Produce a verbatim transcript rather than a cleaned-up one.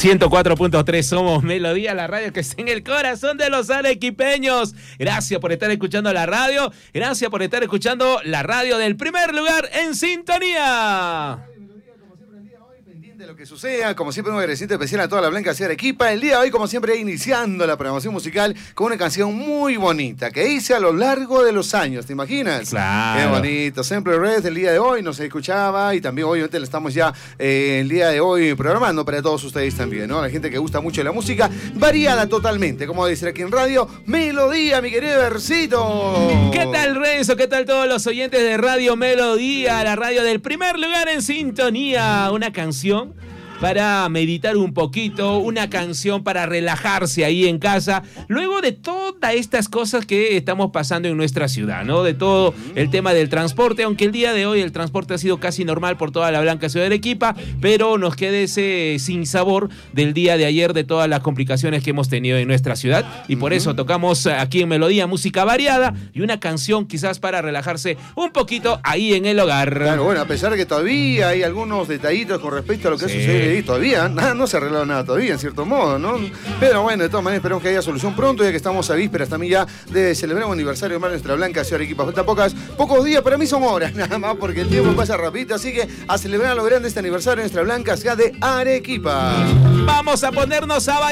ciento cuatro punto tres somos Melodía, la radio que está en el corazón de los arequipeños. Gracias por estar escuchando la radio. Gracias por estar escuchando la radio del primer lugar en sintonía. De lo que suceda, como siempre un agradecimiento especial a toda la Blanca Ciudad Arequipa. El día de hoy, como siempre, iniciando la programación musical con una canción muy bonita que hice a lo largo de los años, ¿te imaginas? Claro. Qué bonito. Sempre Red, el día de hoy nos escuchaba y también obviamente le estamos ya eh, el día de hoy programando para todos ustedes también, ¿no? La gente que gusta mucho de la música, variada totalmente, como dice aquí en radio, Melodía, mi querido Versito. ¿Qué tal, Renzo? ¿Qué tal todos los oyentes de Radio Melodía, la radio del primer lugar en sintonía? Una canción para meditar un poquito, una canción para relajarse ahí en casa, luego de todas estas cosas que estamos pasando en nuestra ciudad, ¿no? De todo el tema del transporte, aunque el día de hoy el transporte ha sido casi normal por toda la Blanca Ciudad de Arequipa, pero nos queda ese sinsabor del día de ayer, de todas las complicaciones que hemos tenido en nuestra ciudad, y por eso tocamos aquí en Melodía música variada y una canción quizás para relajarse un poquito ahí en el hogar. Claro, bueno, a pesar de que todavía hay algunos detallitos con respecto a lo que Sí. sucede. Y todavía, nada, no se ha arreglado nada todavía, en cierto modo, ¿no? Pero bueno, de todas maneras esperamos que haya solución pronto, ya que estamos a vísperas también ya de celebrar un aniversario más de nuestra Blanca Ciudad de Arequipa. Faltan pocas, pocos días, para mí son horas, nada más, porque el tiempo pasa rapidito, así que a celebrar a lo grande este aniversario de nuestra Blanca Ciudad de Arequipa. Vamos a ponernos a bailar.